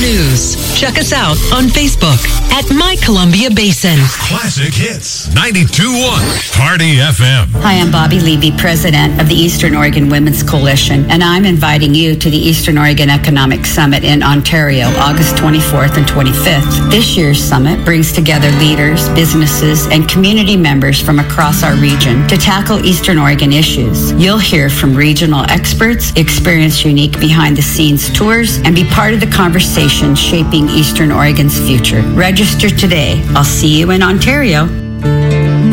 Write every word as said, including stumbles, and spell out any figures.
news. Check us out on Facebook at My Columbia Basin. Classic Hits ninety-two point one Party F M. Hi, I'm Bobby Levy, president of the Eastern Oregon Women's Coalition, and I'm inviting you to the Eastern Oregon Economic Summit in Ontario, August twenty-fourth and twenty-fifth. This year's summit brings together leaders, businesses, and community members from across our region to tackle Eastern Oregon issues. You'll hear from regional experts, experience unique behind-the-scenes tours, and be part of the conversation shaping Eastern Oregon's future. Register today. I'll see you in Ontario.